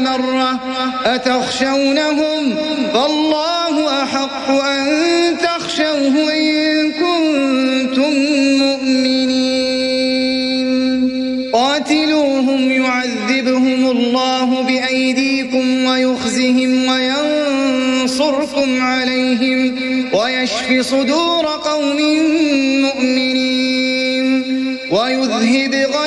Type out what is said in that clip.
مرة أتخشونهم فالله أحق أن تخشوه إن كنتم مؤمنين قاتلوهم يعذبهم الله بأيديكم ويخزهم وينصركم عليهم ويشف صدور قوم مؤمنين ويذهب